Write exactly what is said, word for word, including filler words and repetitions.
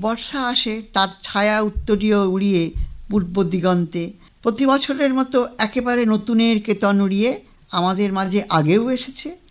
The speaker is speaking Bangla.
বর্ষা আসে তার ছায়া উত্তরীয় উড়িয়ে পূর্ব দিগন্তে, প্রতি বছরের মতো একেবারে নতুনের কেতন উড়িয়ে আমাদের মাঝে আগেও এসেছে,